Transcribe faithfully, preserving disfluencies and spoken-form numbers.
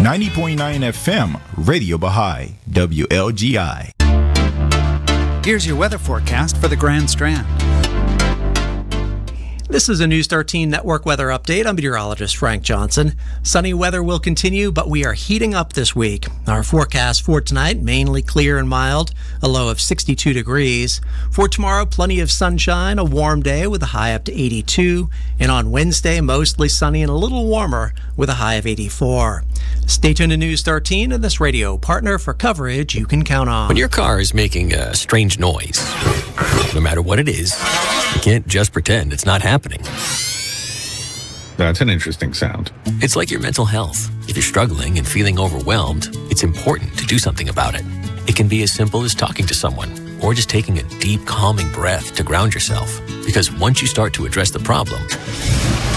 ninety point nine F M, Radio Baha'i, W L G I. Here's your weather forecast for the Grand Strand. This is a News thirteen Network weather update. I'm meteorologist Frank Johnson. Sunny weather will continue, but we are heating up this week. Our forecast for tonight, mainly clear and mild, a low of sixty-two degrees. For tomorrow, plenty of sunshine, a warm day with a high up to eighty-two. And on Wednesday, mostly sunny and a little warmer with a high of eighty-four. Stay tuned to News thirteen and this radio partner for coverage you can count on. When your car is making a strange noise, no matter what it is, you can't just pretend it's not happening. That's an interesting sound. It's like your mental health. If you're struggling and feeling overwhelmed, it's important to do something about it. It can be as simple as talking to someone or just taking a deep, calming breath to ground yourself. Because once you start to address the problem,